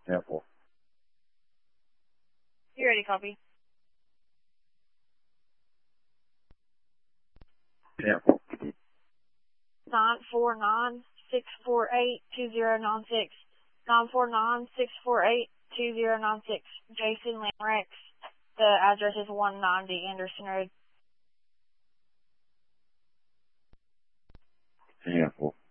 Apple. You ready, copy? Apple. 949-648-2096. 949-648-2096. Jason Lamrex. The address is 190 Anderson Road. Apple.